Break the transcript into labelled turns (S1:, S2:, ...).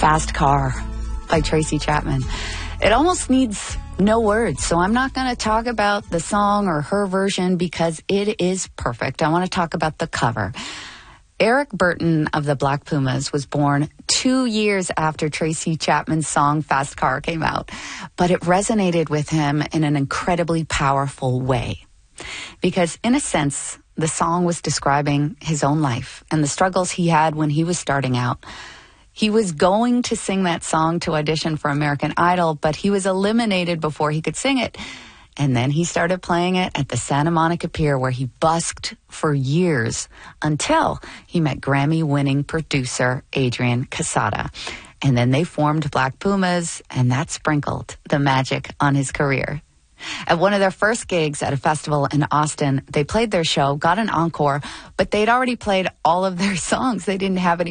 S1: Fast Car by Tracy Chapman. It almost needs no words, so I'm not going to talk about the song or her version because it is perfect. I want to talk about the cover. Eric Burton of the Black Pumas was born 2 years after Tracy Chapman's song Fast Car came out, but it resonated with him in an incredibly powerful way. Because in a sense, the song was describing his own life and the struggles he had when he was starting out. He was going to sing that song to audition for American Idol, but he was eliminated before he could sing it. And then he started playing it at the Santa Monica Pier, where he busked for years until he met Grammy-winning producer Adrian Quesada. And then they formed Black Pumas, and that sprinkled the magic on his career. At one of their first gigs at a festival in Austin, they played their show, got an encore, but they'd already played all of their songs. They didn't have any